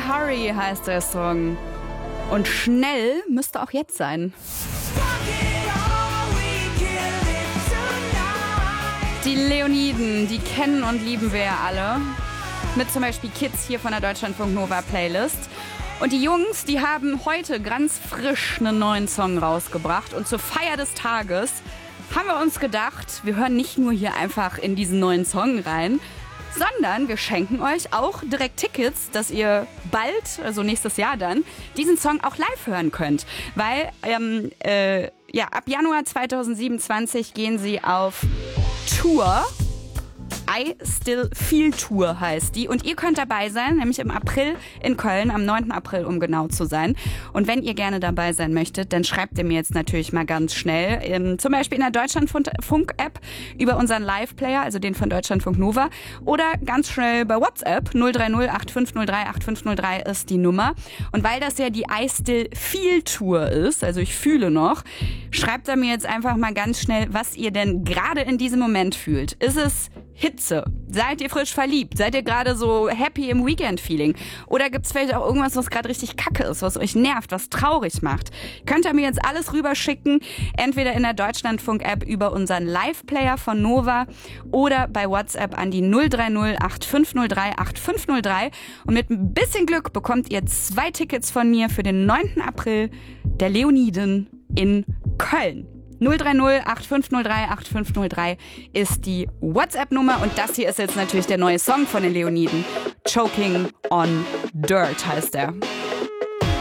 Hurry heißt der Song. Und schnell müsste auch jetzt sein. Die Leoniden, die kennen und lieben wir ja alle. Mit zum Beispiel Kids hier von der Deutschlandfunk Nova Playlist. Und die Jungs, die haben heute ganz frisch einen neuen Song rausgebracht. Und zur Feier des Tages haben wir uns gedacht, wir hören nicht nur hier einfach in diesen neuen Song rein, sondern wir schenken euch auch direkt Tickets, dass ihr bald, also nächstes Jahr dann, diesen Song auch live hören könnt. Weil ab Januar 2027 gehen sie auf Tour. I Still Feel Tour heißt die. Und ihr könnt dabei sein, nämlich im April in Köln, am 9. April, um genau zu sein. Und wenn ihr gerne dabei sein möchtet, dann schreibt ihr mir jetzt natürlich mal ganz schnell, zum Beispiel in der Deutschlandfunk-App über unseren Live-Player, also den von Deutschlandfunk Nova, oder ganz schnell bei WhatsApp 030 8503 8503 ist die Nummer. Und weil das ja die I Still Feel Tour ist, also ich fühle noch, schreibt er mir jetzt einfach mal ganz schnell, was ihr denn gerade in diesem Moment fühlt. Ist es Hitze? Seid ihr frisch verliebt? Seid ihr gerade so happy im Weekend-Feeling? Oder gibt's vielleicht auch irgendwas, was gerade richtig kacke ist, was euch nervt, was traurig macht? Könnt ihr mir jetzt alles rüberschicken, entweder in der Deutschlandfunk-App über unseren Live-Player von Nova oder bei WhatsApp an die 030 8503 8503. Und mit ein bisschen Glück bekommt ihr 2 Tickets von mir für den 9. April der Leoniden in Köln. 030 8503 8503 ist die WhatsApp-Nummer und das hier ist jetzt natürlich der neue Song von den Leoniden. Choking on Dirt heißt er.